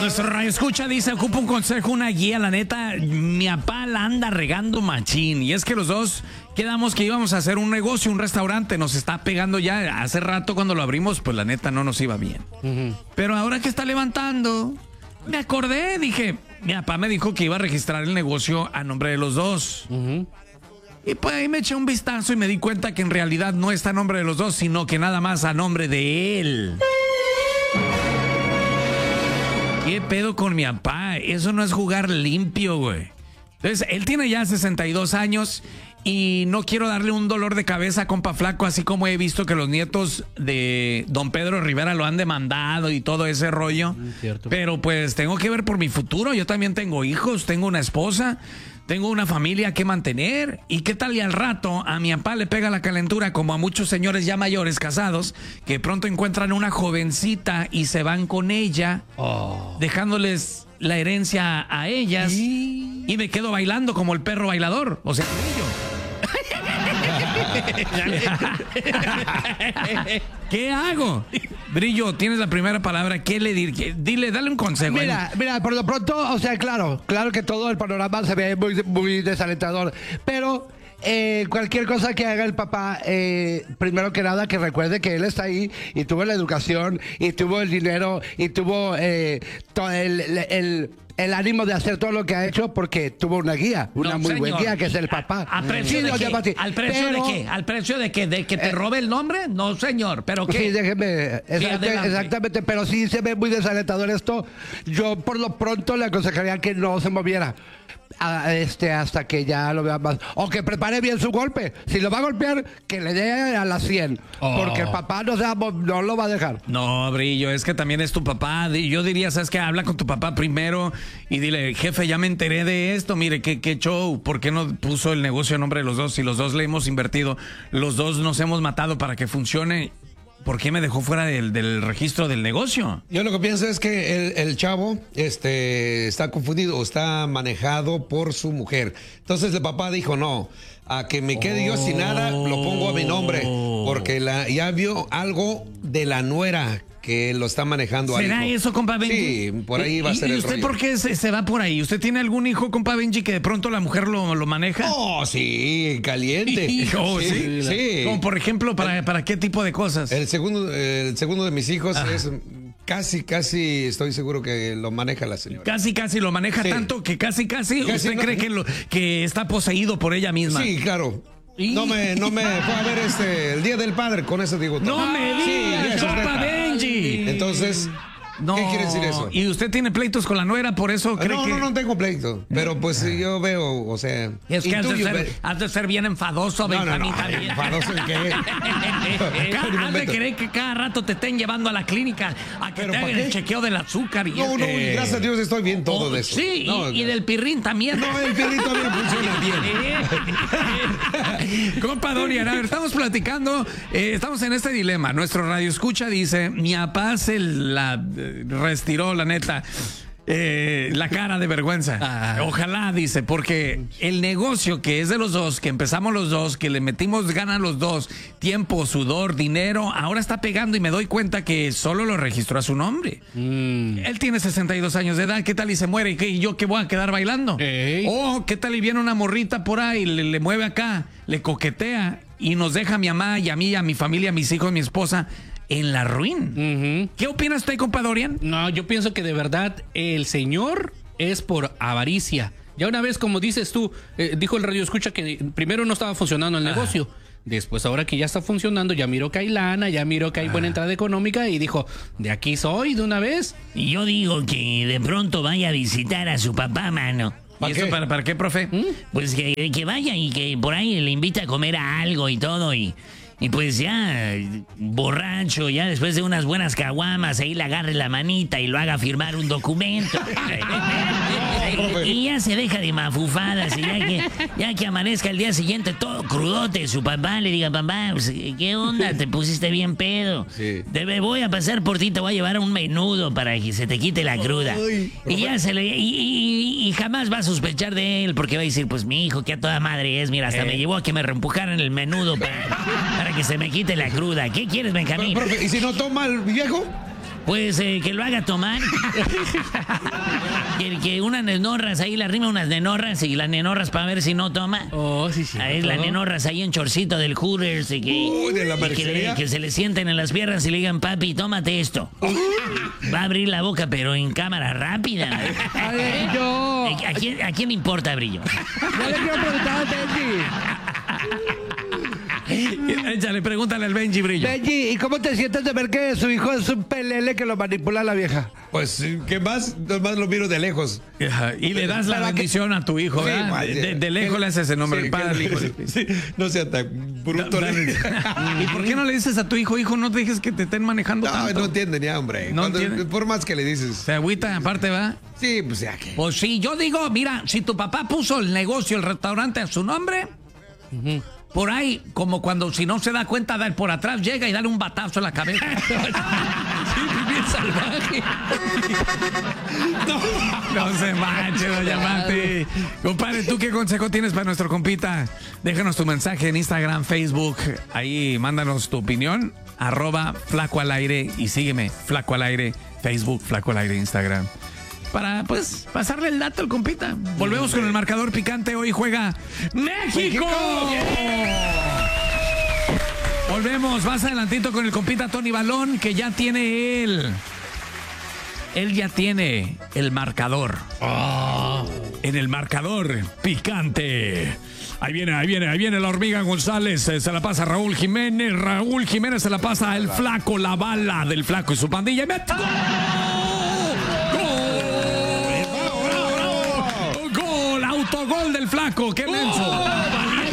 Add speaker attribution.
Speaker 1: Nuestro radio escucha dice, ocupa un consejo, una guía, la neta, mi papá la anda regando machín. Y es que los dos quedamos que íbamos a hacer un negocio, un restaurante, nos está pegando ya. Hace rato cuando lo abrimos, pues la neta no nos iba bien. Pero ahora que está levantando, me acordé, dije, mi papá me dijo que iba a registrar el negocio a nombre de los dos. Y pues ahí me eché un vistazo y me di cuenta que en realidad no está a nombre de los dos, sino que nada más a nombre de él. ¿Qué pedo con mi papá? Eso no es jugar limpio, güey. Entonces, él tiene ya 62 años y no quiero darle un dolor de cabeza a compa flaco, así como he visto que los nietos de don Pedro Rivera lo han demandado y todo ese rollo.
Speaker 2: Cierto.
Speaker 1: Pero pues tengo que ver por mi futuro. Yo también tengo hijos, tengo una esposa, tengo una familia que mantener. ¿Y qué tal y al rato a mi papá le pega la calentura como a muchos señores ya mayores casados que pronto encuentran una jovencita y se van con ella, dejándoles la herencia a ellas y me quedo bailando como el perro bailador? O sea, ¿qué hago? Brillo, tienes la primera palabra. ¿Qué le diré? Dile, dale un consejo.
Speaker 3: Mira, por lo pronto, o sea, claro que todo el panorama se ve muy desalentador, pero cualquier cosa que haga el papá, primero que nada que recuerde que él está ahí y tuvo la educación y tuvo el dinero y tuvo todo el ánimo de hacer todo lo que ha hecho porque tuvo una guía, una muy buena guía que es el papá.
Speaker 1: ¿A precio de qué? ¿Al precio de qué? ¿Al precio de qué? ¿De que te robe el nombre? No, señor, ¿pero qué?
Speaker 3: Sí, déjeme, exactamente, pero sí se ve muy desalentador esto. Yo por lo pronto le aconsejaría que no se moviera hasta que ya lo vea más, o que prepare bien su golpe. Si lo va a golpear, que le dé a las 100, porque el papá no lo va a dejar.
Speaker 1: No, Brillo, es que también es tu papá. Yo diría, ¿sabes qué? Habla con tu papá primero y dile, jefe, ya me enteré de esto, mire, qué show, ¿por qué no puso el negocio a nombre de los dos? Si los dos le hemos invertido, los dos nos hemos matado para que funcione, ¿por qué me dejó fuera del registro del negocio?
Speaker 4: Yo lo que pienso es que el chavo está confundido o está manejado por su mujer. Entonces el papá dijo, no, a que me quede yo sin nada, lo pongo a mi nombre. Porque ya vio algo de la nuera que lo está manejando.
Speaker 1: ¿Será eso, compa Benji?
Speaker 4: Sí, por ahí va a ser el rollo.
Speaker 1: ¿Y usted por qué se va por ahí? ¿Usted tiene algún hijo, compa Benji, que de pronto la mujer lo maneja?
Speaker 4: Oh, sí, caliente.
Speaker 1: Oh, sí.
Speaker 4: Sí.
Speaker 1: Como por ejemplo, ¿para qué tipo de cosas?
Speaker 4: El segundo de mis hijos es casi estoy seguro que lo maneja la señora.
Speaker 1: Casi lo maneja, sí. Tanto que casi usted cree que está poseído por ella misma.
Speaker 4: Sí, claro. No me fue a ver el Día del Padre, con eso digo todo.
Speaker 1: No me digas, compa Benji.
Speaker 4: Entonces, ¿qué quiere decir eso?
Speaker 1: ¿Y usted tiene pleitos con la nuera, por eso cree que...?
Speaker 4: No tengo pleito, pero pues yo veo, o sea...
Speaker 1: Es que has de ser bien enfadoso, Benjamín, también.
Speaker 4: ¿Enfadoso en qué?
Speaker 1: Has de querer que cada rato te estén llevando a la clínica a que te hagan el chequeo del azúcar. Y
Speaker 4: y gracias a Dios estoy bien todo de eso.
Speaker 1: Sí, y del pirrín también.
Speaker 4: No, el pirrín también funciona
Speaker 1: bien. Compa Dorian, a ver, estamos platicando, estamos en este dilema. Nuestro radio escucha dice, mi papá se la reestiró, la neta, la cara de vergüenza. Ojalá, dice, porque el negocio que es de los dos, que empezamos los dos, que le metimos ganas los dos, tiempo, sudor, dinero, ahora está pegando y me doy cuenta que solo lo registró a su nombre. Él tiene 62 años de edad, ¿qué tal y se muere? ¿Y yo qué voy a quedar bailando? ¿Qué tal y viene una morrita por ahí, le mueve acá, le coquetea y nos deja a mi mamá y a mí, a mi familia, a mis hijos, a mi esposa en la ruin? ¿Qué opinas usted, compa Dorian?
Speaker 2: No, yo pienso que de verdad el señor es por avaricia. Ya una vez, como dices tú, dijo el radio escucha que primero no estaba funcionando el negocio. Después, ahora que ya está funcionando, ya miró que hay lana, ya miró que hay buena entrada económica y dijo, de aquí soy de una vez.
Speaker 5: Y yo digo que de pronto vaya a visitar a su papá, mano.
Speaker 1: ¿Y eso para qué, profe?
Speaker 5: Pues que vaya y que por ahí le invita a comer a algo y todo y pues ya, borracho, ya después de unas buenas caguamas, ahí le agarre la manita y lo haga firmar un documento. Y ya se deja de mafufadas y ya que amanezca el día siguiente todo crudote, su papá le diga, papá, pues, ¿qué onda? Te pusiste bien pedo.
Speaker 4: Sí.
Speaker 5: Voy a pasar por ti, te voy a llevar un menudo para que se te quite la cruda. Y ya y jamás va a sospechar de él porque va a decir, pues mi hijo, que a toda madre es, mira, hasta me llevó a que me reempujaran el menudo para que se me quite la cruda. ¿Qué quieres, Benjamín?
Speaker 4: Profe, ¿y si no toma el viejo?
Speaker 5: Pues que lo haga tomar. que unas nenorras ahí, le arrima unas nenorras y las nenorras para ver si no toma.
Speaker 2: Oh, sí, sí.
Speaker 5: Ahí las nenorras ahí en chorcito del Hooters y
Speaker 4: de la
Speaker 5: que se le sienten en las piernas y le digan, papi, tómate esto. Va a abrir la boca, pero en cámara rápida.
Speaker 3: A ver, yo...
Speaker 5: ¿A quién le importa, Brillo?
Speaker 3: Yo le quiero preguntar a Benji.
Speaker 1: Échale, pregúntale al Benji, Brillo.
Speaker 3: Benji, ¿y cómo te sientes de ver que su hijo es un pelele que lo manipula la vieja?
Speaker 4: Pues, ¿qué más? Nomás lo miro de lejos.
Speaker 1: Ajá, y le das la bendición a tu hijo,
Speaker 4: Sí,
Speaker 1: ¿verdad?
Speaker 4: vaya.
Speaker 1: De lejos le haces ese nombre,
Speaker 4: Sí,
Speaker 1: el padre al hijo.
Speaker 4: sí, no sea tan bruto.
Speaker 1: ¿Y por qué no le dices a tu hijo, no te dejes que te estén manejando
Speaker 4: No,
Speaker 1: tanto?
Speaker 4: no entiende ni hombre.
Speaker 1: No entiende.
Speaker 4: Por más que le dices.
Speaker 1: Se agüita, aparte, ¿va?
Speaker 4: Sí, pues ya que.
Speaker 1: Pues sí, yo digo, mira, si tu papá puso el negocio, el restaurante a su nombre, por ahí, como cuando si no se da cuenta, por atrás llega y dale un batazo en la cabeza.
Speaker 2: Sí, bien salvaje.
Speaker 1: No se manche, doña Mati. Compadre, ¿tú qué consejo tienes para nuestro compita? Déjanos tu mensaje en Instagram, Facebook. Ahí mándanos tu opinión. @Flaco al Aire y sígueme, Flaco al Aire, Facebook, Flaco al Aire, Instagram. Para, pues, pasarle el dato al compita. Volvemos con el marcador picante. Hoy juega México. Volvemos más adelantito con el compita Tony Balón, que ya tiene él ya tiene el marcador. En el marcador picante. Ahí viene la hormiga González. Se la pasa a Raúl Jiménez. Raúl Jiménez se la pasa al Flaco, la bala del Flaco y su pandilla. Y mete ¡gol! ¡Gol! ¡Autogol del Flaco! ¡Qué menso!